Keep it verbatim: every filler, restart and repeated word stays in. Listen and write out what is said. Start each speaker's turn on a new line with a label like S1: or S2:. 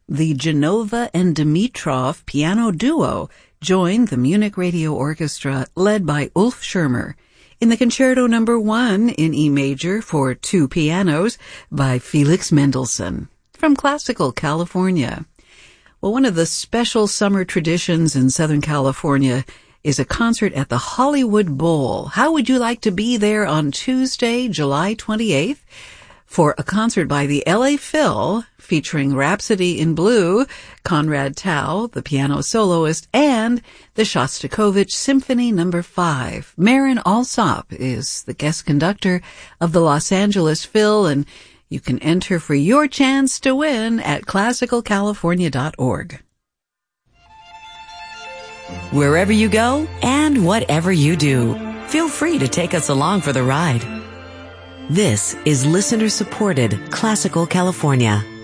S1: The Genova and Dimitrov piano duo joined the Munich Radio Orchestra led by Ulf Schirmer in the Concerto Number One in E major for two pianos by Felix Mendelssohn from Classical California. Well, one of the special summer traditions in Southern California is a concert at the Hollywood Bowl. How would you like to be there on Tuesday, July twenty-eighth? For a concert by the L A Phil featuring Rhapsody in Blue, Conrad Tao, the piano soloist, and the Shostakovich Symphony Number Five. Marin Alsop is the guest conductor of the Los Angeles Phil, and you can enter for your chance to win at classical california dot org.
S2: Wherever you go and whatever you do, feel free to take us along for the ride. This is listener-supported Classical California.